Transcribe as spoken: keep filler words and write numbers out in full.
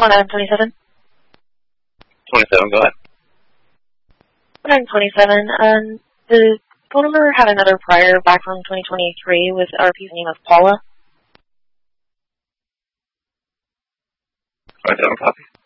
On item twenty-seven. twenty-seven, go ahead. On item twenty-seven, um, the phone number had another prior back from twenty twenty-three with R P's name of Paula. twenty-seven, copy.